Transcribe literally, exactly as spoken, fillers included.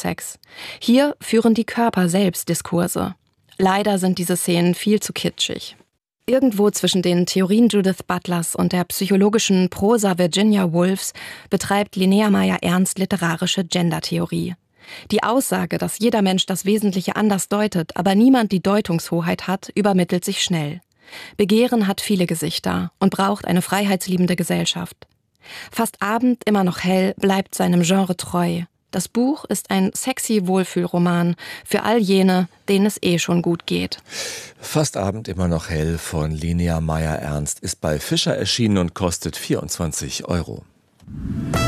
Sex. Hier führen die Körper selbst Diskurse. Leider sind diese Szenen viel zu kitschig. Irgendwo zwischen den Theorien Judith Butlers und der psychologischen Prosa Virginia Woolfs betreibt Linnea Meyer-Ernst literarische Gendertheorie. Die Aussage, dass jeder Mensch das Wesentliche anders deutet, aber niemand die Deutungshoheit hat, übermittelt sich schnell. Begehren hat viele Gesichter und braucht eine freiheitsliebende Gesellschaft. Fast Abend, immer noch hell bleibt seinem Genre treu. Das Buch ist ein sexy Wohlfühlroman für all jene, denen es eh schon gut geht. Fast Abend, immer noch hell von Linnea Meyer-Ernst ist bei Fischer erschienen und kostet vierundzwanzig Euro.